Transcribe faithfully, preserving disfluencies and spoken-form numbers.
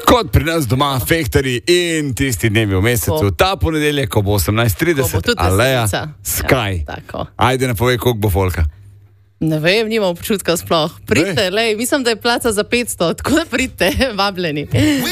Kot pri nas doma, fehtari in tisti dnevi v mesecu, ta ponedeljek, ko bo osemnajst trideset, Aleja, Sky. Ja, ajde, ne povej, koliko bo folka. Ne vem, nimam občutka sploh. Pridite, lej, mislim, da je placa za petsto, tako da pridite, vabljeni.